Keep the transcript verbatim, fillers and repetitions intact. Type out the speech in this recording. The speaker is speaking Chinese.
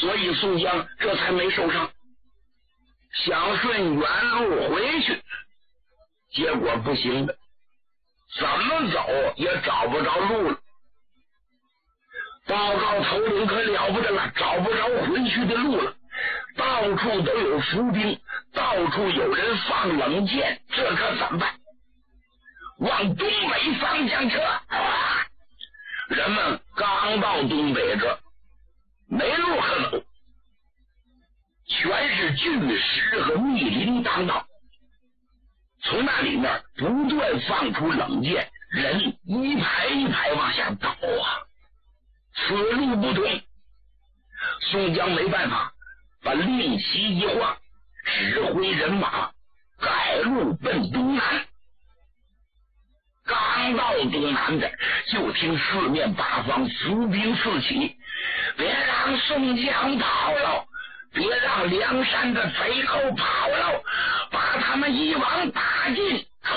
所以宋江这才没受伤，想顺原路回去，结果不行的，怎么走也找不着路了。报告头领可了不得了，找不着回去的路了，到处都有伏兵，到处有人放冷箭，这可怎么办？往东北方向撤！啊、人们刚到东北这，没路可走，全是巨石和密林当道，从那里面不断放出冷箭，人一排一排往下倒啊！此路不通，宋江没办法，把令旗一晃，指挥人马改路奔东南。刚到东南的，就听四面八方伏兵四起，别让宋江跑了，别让梁山的贼寇跑了，把他们一网打尽，